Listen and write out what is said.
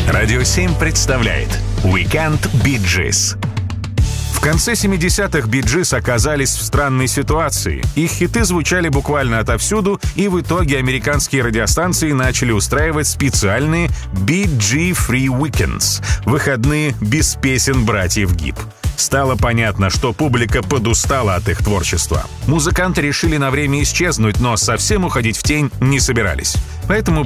Радио 7 представляет Weekend Bee Gees. В конце 70-х Bee Gees оказались в странной ситуации. Их хиты звучали буквально отовсюду, и в итоге американские радиостанции начали устраивать специальные Bee Gee Free Weekends — выходные без песен братьев Гиб. Стало понятно, что публика подустала от их творчества. Музыканты решили на время исчезнуть, но совсем уходить в тень не собирались. Поэтому